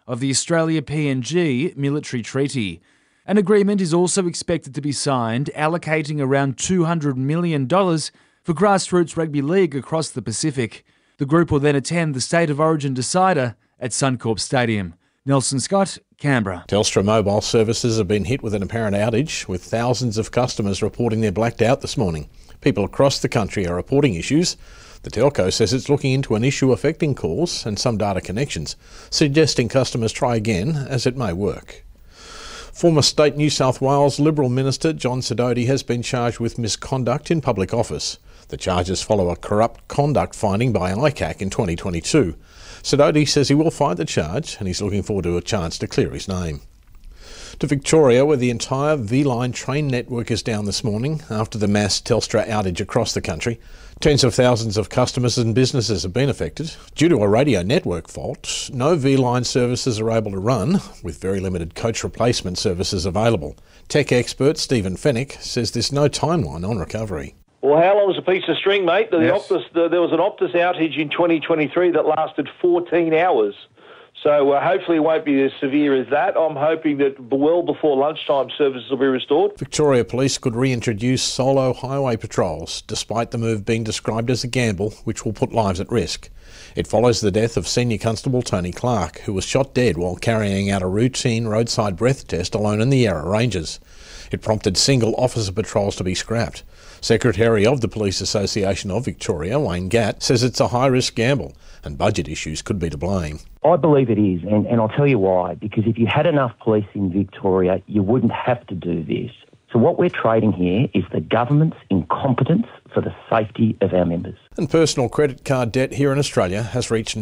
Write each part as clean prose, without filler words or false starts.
of the Australia-PNG military treaty. An agreement is also expected to be signed allocating around $200 million for grassroots rugby league across the Pacific. The group will then attend the State of Origin decider at Suncorp Stadium. Nelson Scott, Canberra. Telstra mobile services have been hit with an apparent outage, with thousands of customers reporting they're blacked out this morning. People across the country are reporting issues. The telco says it's looking into an issue affecting calls and some data connections, suggesting customers try again as it may work. Former State New South Wales Liberal Minister John Sidoti has been charged with misconduct in public office. The charges follow a corrupt conduct finding by ICAC in 2022. Sidoti says he will fight the charge and he's looking forward to a chance to clear his name. To Victoria, where the entire V-Line train network is down this morning after the mass Telstra outage across the country. Tens of thousands of customers and businesses have been affected. Due to a radio network fault, no V-Line services are able to run, with very limited coach replacement services available. Tech expert Stephen Fennick says there's no timeline on recovery. Well, how long is a piece of string, mate? There Yes. was an Optus outage in 2023 that lasted 14 hours. So hopefully it won't be as severe as that. I'm hoping that well before lunchtime services will be restored. Victoria Police could reintroduce solo highway patrols, despite the move being described as a gamble which will put lives at risk. It follows the death of Senior Constable Tony Clark, who was shot dead while carrying out a routine roadside breath test alone in the Yarra Ranges. It prompted single officer patrols to be scrapped. Secretary of the Police Association of Victoria, Wayne Gatt, says it's a high-risk gamble and budget issues could be to blame. I believe it is, and I'll tell you why. Because if you had enough police in Victoria, you wouldn't have to do this. So what we're trading here is the government's incompetence for the safety of our members. And personal credit card debt here in Australia has reached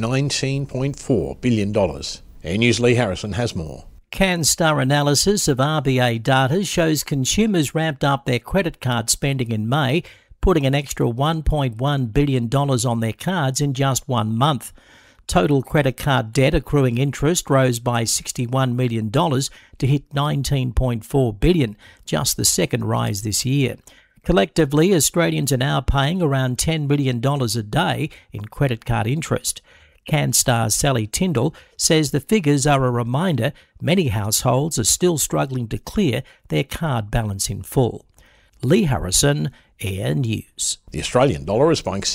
$19.4 billion. Air News' Lee Harrison has more. CanStar analysis of RBA data shows consumers ramped up their credit card spending in May, putting an extra $1.1 billion on their cards in just 1 month. Total credit card debt accruing interest rose by $61 million to hit $19.4 billion, just the second rise this year. Collectively, Australians are now paying around $10 million a day in credit card interest. CanStar's Sally Tyndall says the figures are a reminder many households are still struggling to clear their card balance in full. Lee Harrison, Air News. The Australian dollar is buying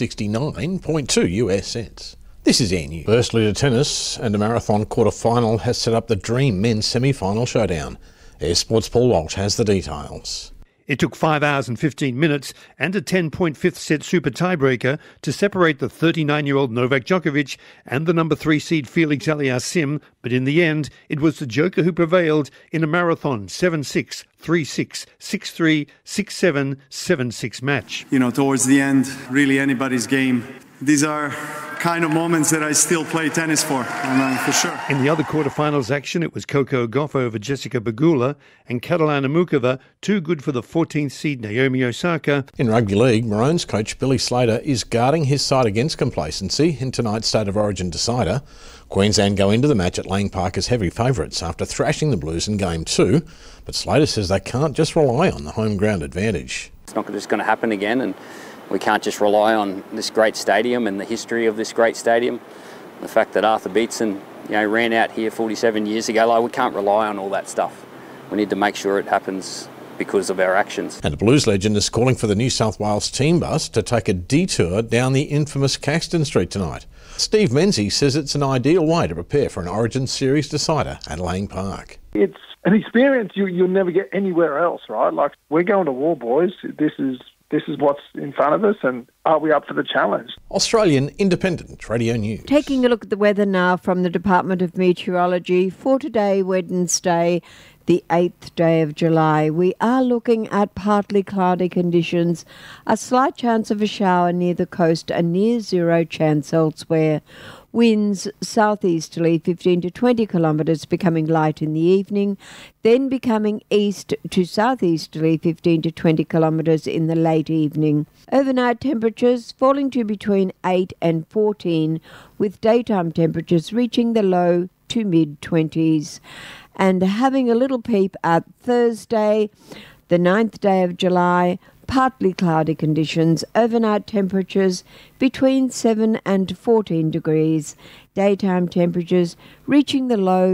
69.2 US cents. This is Air News. Firstly to tennis, and a marathon quarter-final has set up the Dream men's semi-final showdown. Air Sports' Paul Walsh has the details. It took 5 hours and 15 minutes and a 10-point fifth set super tiebreaker to separate the 39-year-old Novak Djokovic and the number 3 seed Felix Aliassime, but in the end, it was the Joker who prevailed in a marathon 7-6, 3-6, 6-3, 6-7, 7-6 match. You know, towards the end, really anybody's game. These are kind of moments that I still play tennis for sure. In the other quarterfinals action, it was Coco Gauff over Jessica Pegula and Catalina Mukova, too good for the 14th seed Naomi Osaka. In rugby league, Maroons coach Billy Slater is guarding his side against complacency in tonight's State of Origin decider. Queensland go into the match at Lang Park as heavy favourites after thrashing the Blues in Game 2, but Slater says they can't just rely on the home ground advantage. It's not just going to happen again, and we can't just rely on this great stadium and the history of this great stadium. The fact that Arthur Beetson, ran out here 47 years ago, we can't rely on all that stuff. We need to make sure it happens because of our actions. And a Blues legend is calling for the New South Wales team bus to take a detour down the infamous Caxton Street tonight. Steve Menzies says it's an ideal way to prepare for an Origin Series decider at Lang Park. It's an experience you'll never get anywhere else, right? Like, we're going to war, boys. This is what's in front of us, and are we up for the challenge? Australian Independent Radio News. Taking a look at the weather now from the Department of Meteorology for today, Wednesday, the 8th day of July. We are looking at partly cloudy conditions, a slight chance of a shower near the coast, a near zero chance elsewhere. Winds southeasterly 15 to 20 kilometres, becoming light in the evening, then becoming east to southeasterly 15 to 20 kilometres in the late evening. Overnight temperatures falling to between 8 and 14, with daytime temperatures reaching the low to mid-20s. And having a little peep at Thursday, the 9th day of July, partly cloudy conditions, overnight temperatures between 7 and 14 degrees, daytime temperatures reaching the low